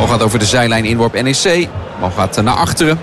Bal gaat over de zijlijn, inworp NEC. Bal gaat naar achteren.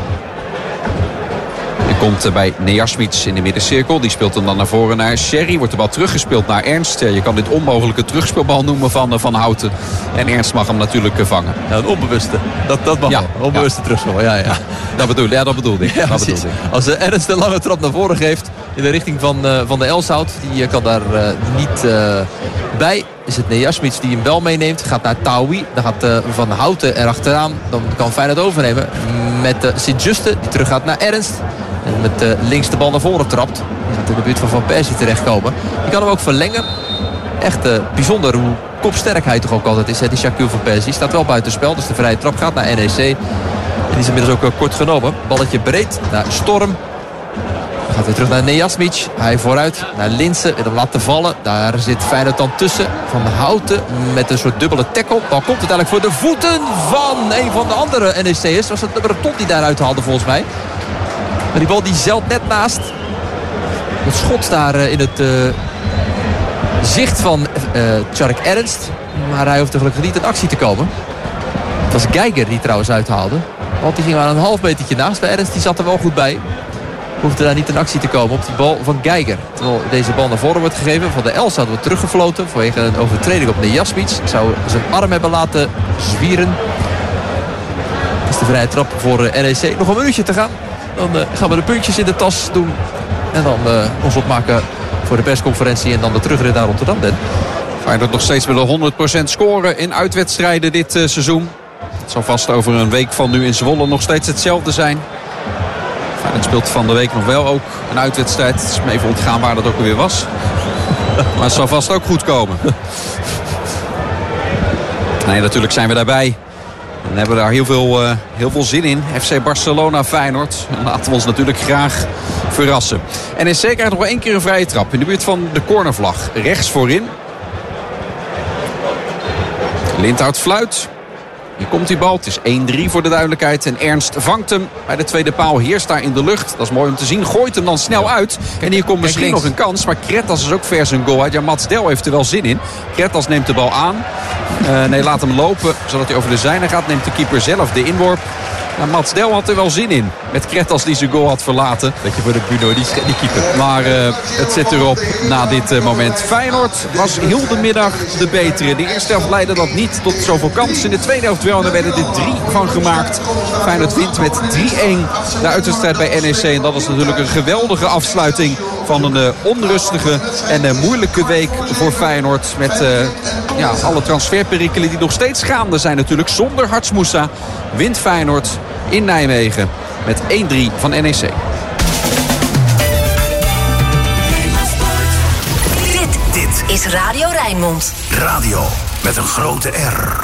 En komt bij Nejasmic in de middencirkel. Die speelt hem dan naar voren naar Sherry. Wordt de bal teruggespeeld naar Ernst. Je kan dit onmogelijke terugspeelbal noemen van Houten. En Ernst mag hem natuurlijk vangen. Ja, een onbewuste. Dat mag wel. Onbewuste terugspel. Ja. Dat bedoelde ik. Als Ernst een lange trap naar voren geeft in de richting van de Elshout. Die kan daar niet bij. Is het Nejasmic die hem wel meeneemt. Gaat naar Taoui. Dan gaat Van Houten erachteraan. Dan kan Feyenoord overnemen. Met Sint-Juste die terug gaat naar Ernst. En met links de bal naar voren trapt. Die gaat in de buurt van Van Persie terechtkomen. Die kan hem ook verlengen. Echt bijzonder hoe kopsterk toch ook altijd is. Die Shaquille Van Persie staat wel buitenspel. Dus de vrije trap gaat naar NEC. En die is inmiddels ook kort genomen. Balletje breed naar Storm. Dan gaat weer terug naar Nejasmic. Hij vooruit naar Linssen. En hem laten vallen. Daar zit Feyenoord dan tussen. Van Houten met een soort dubbele tackle. Bal komt uiteindelijk voor de voeten van een van de andere NEC'ers. Was het nummer Tot die daaruit haalde volgens mij. Maar die bal die zeilt net naast. Het schot daar in het zicht van Tjark Ernst. Maar hij hoeft er gelukkig niet in actie te komen. Het was Geiger die trouwens uithaalde. Want die ging maar een half metertje naast. De Ernst die zat er wel goed bij. Hoefde daar niet in actie te komen op die bal van Geiger. Terwijl deze bal naar voren wordt gegeven. Van de Els wordt teruggefloten vanwege een overtreding op Nejasmic. Zou zijn arm hebben laten zwieren. Dat is de vrije trap voor NEC. Nog een minuutje te gaan. Dan gaan we de puntjes in de tas doen. En dan ons opmaken voor de persconferentie. En dan de terugrit naar Rotterdam. Feyenoord nog steeds met een 100% scoren in uitwedstrijden dit seizoen. Het zal vast over een week van nu in Zwolle nog steeds hetzelfde zijn. Feyenoord speelt van de week nog wel ook een uitwedstrijd. Het is me even ontgaan waar dat ook alweer was. Maar het zal vast ook goed komen. Nee, natuurlijk zijn we daarbij. En hebben we daar heel veel zin in. FC Barcelona, Feyenoord. En laten we ons natuurlijk graag verrassen. NEC krijgt nog wel 1 keer een vrije trap. In de buurt van de cornervlag. Rechts voorin. Lindhout fluit. Hier komt die bal. Het is 1-3 voor de duidelijkheid. En Ernst vangt hem bij de tweede paal. Heerst daar in de lucht. Dat is mooi om te zien. Gooit hem dan snel uit. En hier komt misschien nog een kans. Maar Krettas is ook ver zijn goal uit. Ja, Mats Del heeft er wel zin in. Krettas neemt de bal aan. Laat hem lopen. Zodat hij over de zijne gaat. Neemt de keeper zelf de inworp. Ja, Mats Del had er wel zin in. Met Krettas die zijn goal had verlaten. Beetje voor de Bruno, die keeper. Maar het zit erop na dit moment. Feyenoord was heel de middag de betere. De eerste helft leidde dat niet tot zoveel kansen. In de tweede helft wel. En er werden er 3 van gemaakt. Feyenoord wint met 3-1 de uitwedstrijd bij NEC. En dat is natuurlijk een geweldige afsluiting van een onrustige en moeilijke week voor Feyenoord. Met alle transferperikelen die nog steeds gaande zijn natuurlijk. Zonder Harts Moussa wint Feyenoord in Nijmegen met 1-3 van NEC. Dit is Radio Rijnmond. Radio met een grote R.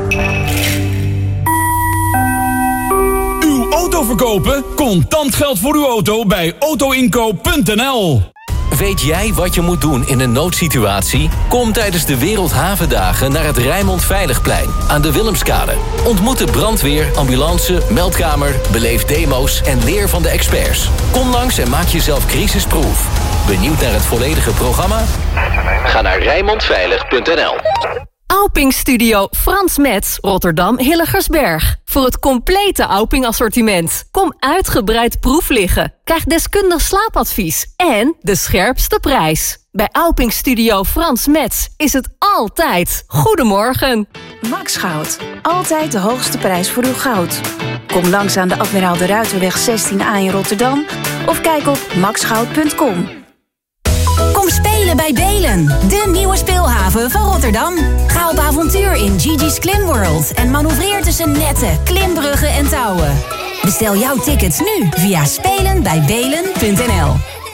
Uw auto verkopen? Contant geld voor uw auto bij autoinkoop.nl. Weet jij wat je moet doen in een noodsituatie? Kom tijdens de Wereldhavendagen naar het Rijnmond Veiligplein aan de Willemskade. Ontmoet de brandweer, ambulance, meldkamer, beleef demo's en leer van de experts. Kom langs en maak jezelf crisisproof. Benieuwd naar het volledige programma? Ga naar rijnmondveilig.nl. Auping Studio Frans Metz, Rotterdam Hilligersberg. Voor het complete Auping assortiment. Kom uitgebreid proef liggen. Krijg deskundig slaapadvies. En de scherpste prijs. Bij Auping Studio Frans Metz is het altijd Goedemorgen. Max Goud. Altijd de hoogste prijs voor uw goud. Kom langs aan de Admiraal de Ruiterweg 16A in Rotterdam. Of kijk op maxgoud.com. Kom spelen bij Belen, de nieuwe speelhaven van Rotterdam. Ga op avontuur in Gigi's Klim World en manoeuvreer tussen netten, klimbruggen en touwen. Bestel jouw tickets nu via spelenbijbelen.nl.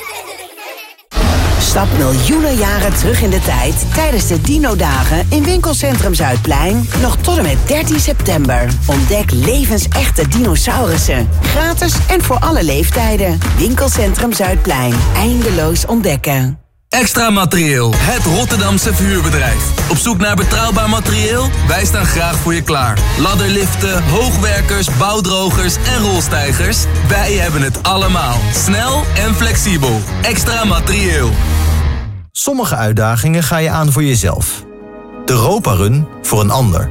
Stap miljoenen jaren terug in de tijd tijdens de Dino-dagen in Winkelcentrum Zuidplein. Nog tot en met 13 september. Ontdek levensechte dinosaurussen. Gratis en voor alle leeftijden. Winkelcentrum Zuidplein. Eindeloos ontdekken. Extra Materieel, het Rotterdamse verhuurbedrijf. Op zoek naar betrouwbaar materieel? Wij staan graag voor je klaar. Ladderliften, hoogwerkers, bouwdrogers en rolstijgers. Wij hebben het allemaal. Snel en flexibel. Extra Materieel. Sommige uitdagingen ga je aan voor jezelf. De Europa Run voor een ander.